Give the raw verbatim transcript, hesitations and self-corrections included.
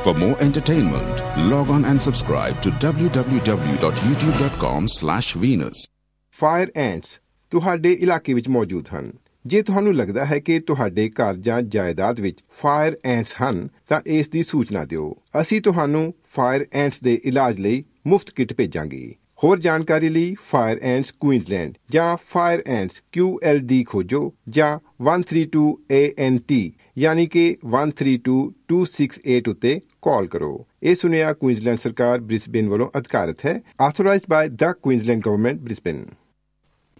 For more entertainment, log on and subscribe to w w w dot youtube dot com slash venus. Fire ਐਂਟਸ ਤੁਹਾਡੇ ਇਲਾਕੇ ਵਿੱਚ ਮੌਜੂਦ ਹਨ। ਜੇ ਤੁਹਾਨੂੰ ਲੱਗਦਾ ਹੈ ਕਿ ਤੁਹਾਡੇ ਘਰ ਜਾਂ ਜਾਇਦਾਦ ਵਿੱਚ ਫਾਇਰ ਐਂਟਸ ਹਨ ਤਾਂ ਇਸ ਦੀ ਸੂਚਨਾ ਦਿਓ। ਅਸੀਂ ਤੁਹਾਨੂੰ ਫਾਇਰ ਐਂਟਸ ਦੇ ਇਲਾਜ ਲਈ ਮੁਫਤ ਕਿੱਟ ਭੇਜਾਂਗੇ। ਹੋਰ ਜਾਣਕਾਰੀ ਲਈ ਫਾਇਰ ਐਂਟਸ ਕੁਈਨਜ਼ਲੈਂਡ ਜਾਂ ਫਾਇਰ ਐਂਟਸ ਕਿਊ ਐਲ ਡੀ ਖੋਜੋ ਜਾਂ one three two A N T ਯਾਨੀ ਕਿ one three two two six eight ਉੱਤੇ ਕਾਲ ਕਰੋ। ਇਹ ਸੁਨੇਹਾ ਕੁਈਨਜ਼ਲੈਂਡ ਸਰਕਾਰ ਬ੍ਰਿਸਬੇਨ ਵੱਲੋਂ ਅਧਿਕਾਰਤ ਹੈ। ਆਥੋਰਾਈਜ਼ਡ ਬਾय ਦ ਕੁਈਨਜ਼ਲੈਂਡ ਗਵਰਨਮੈਂਟ ਬ੍ਰਿਸਬੇਨ।